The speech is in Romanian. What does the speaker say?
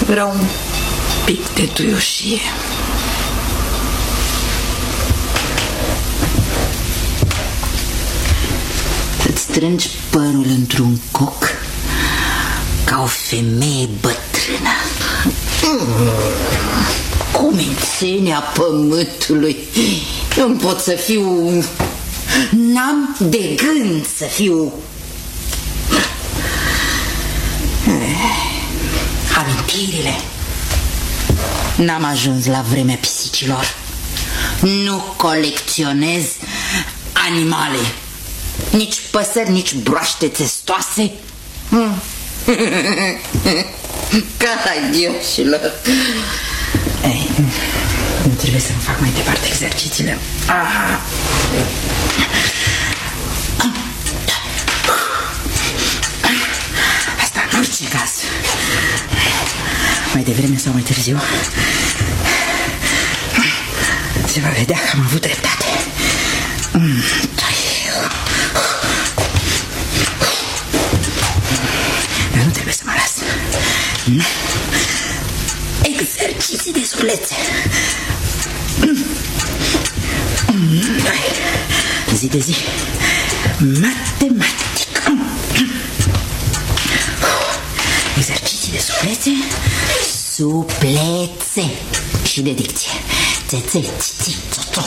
Era un pic de duioșie. Îți strângi părul într-un coc ca o femeie bătrână. Cu mințenia pământului. Nu pot să fiu... N-am de gând să fiu... Amintirile. N-am ajuns la vremea pisicilor. Nu colecționez animale. Nici păsări, nici broaște testoase. Caragioșilor. Nu trebuie să-mi fac mai departe exercițiile. Asta în orice caz. Mai devreme sau mai târziu se va vedea că am avut dreptate. Dar nu trebuie să mă las. Exerciții de suflețe. Zi de zi. Matematică. Exerciții de suflețe. Suplețe. Și de dicție. Țețe, țiți, țoțo.